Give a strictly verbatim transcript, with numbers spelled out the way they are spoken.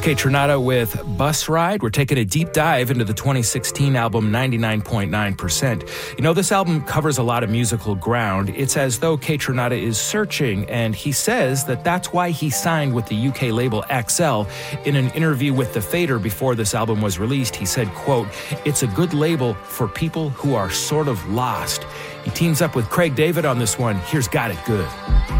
Kaytranada with Bus Ride. We're taking a deep dive into the twenty sixteen album ninety-nine point nine percent. You know, this album covers a lot of musical ground. It's as though Kaytranada is searching, and he says that that's why he signed with the U K label X L. In an interview with The Fader before this album was released, he said, quote, "It's a good label for people who are sort of lost." He teams up with Craig David on this one. Here's Got It Good.